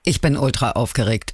Ich bin ultra aufgeregt.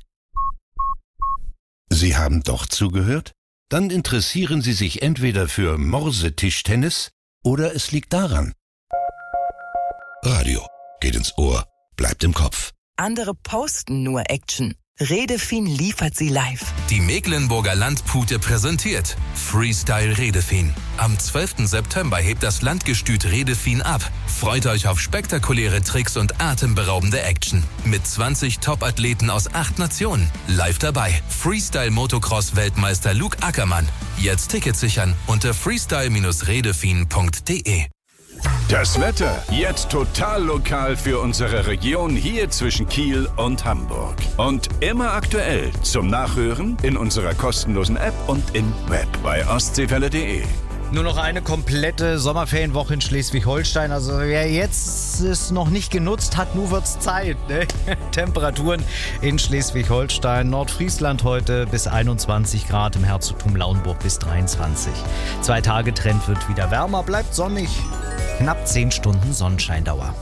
Sie haben doch zugehört? Dann interessieren Sie sich entweder für Morsetischtennis oder es liegt daran. Radio geht ins Ohr, bleibt im Kopf. Andere posten nur Action. Redefin liefert sie live. Die Mecklenburger Landpute präsentiert Freestyle Redefin. Am 12. September hebt das Landgestüt Redefin ab. Freut euch auf spektakuläre Tricks und atemberaubende Action. Mit 20 Top-Athleten aus 8 Nationen. Live dabei Freestyle-Motocross-Weltmeister Luke Ackermann. Jetzt Tickets sichern unter freestyle-redefin.de. Das Wetter jetzt total lokal für unsere Region hier zwischen Kiel und Hamburg. Und immer aktuell zum Nachhören in unserer kostenlosen App und im Web bei ostseewelle.de. Nur noch eine komplette Sommerferienwoche in Schleswig-Holstein. Also wer jetzt es noch nicht genutzt hat, nun wird's Zeit. Ne? Temperaturen in Schleswig-Holstein, Nordfriesland heute bis 21 Grad, im Herzogtum Lauenburg bis 23. 2 Tage Trend wird wieder wärmer, bleibt sonnig. Knapp 10 Stunden Sonnenscheindauer.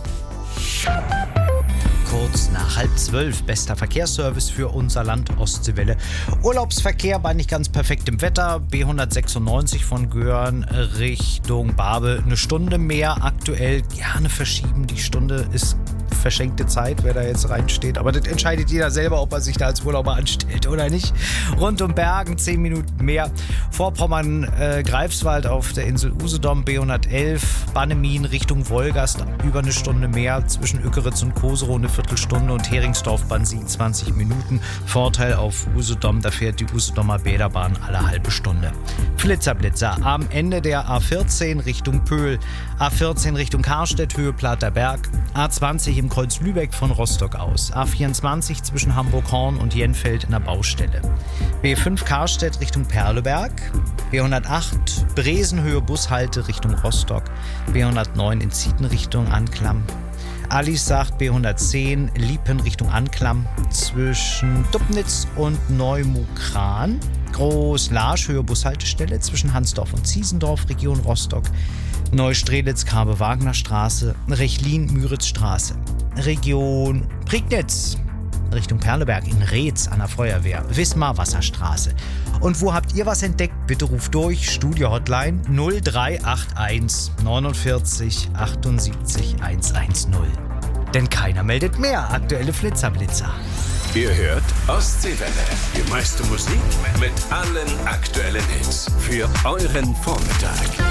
Kurz nach 11:30, bester Verkehrsservice für unser Land Ostseewelle. Urlaubsverkehr bei nicht ganz perfektem Wetter. B196 von Göhren Richtung Barbe. Eine Stunde mehr. Aktuell gerne verschieben. Die Stunde ist verschenkte Zeit, wer da jetzt reinsteht. Aber das entscheidet jeder selber, ob er sich da als Urlauber anstellt oder nicht. Rund um Bergen 10 Minuten mehr. Vorpommern, Greifswald auf der Insel Usedom, B111. Bannemin Richtung Wolgast über eine Stunde mehr. Zwischen Ückeritz und Koserow eine Viertelstunde und Heringsdorf Bansin 20 Minuten. Vorteil auf Usedom, da fährt die Usedomer Bäderbahn alle halbe Stunde. Flitzer am Ende der A14 Richtung Pöhl. A14 Richtung Karstedt, Höhe Platerberg. A20 im Kreuz Lübeck von Rostock aus. A24 zwischen Hamburg-Horn und Jenfeld in der Baustelle. B5 Karstedt Richtung Perleberg. B108 Bresenhöhe Bushalte Richtung Rostock. B109 in Zieten Richtung Anklam. Alice sagt B110 Liepen Richtung Anklam zwischen Dubnitz und Neumukran. Groß-Larsch Höhe Bushaltestelle zwischen Hansdorf und Ziesendorf, Region Rostock. Neustrelitz, Karbe-Wagner-Straße, Rechlin-Müritz-Straße. Region Prignitz, Richtung Perleberg in Reetz an der Feuerwehr, Wismar-Wasserstraße. Und wo habt ihr was entdeckt? Bitte ruft durch, Studio-Hotline 0381 49 78 110. Denn keiner meldet mehr. Aktuelle Flitzer-Blitzer. Ihr hört Ostseewelle. Die meiste Musik mit allen aktuellen Hits für euren Vormittag.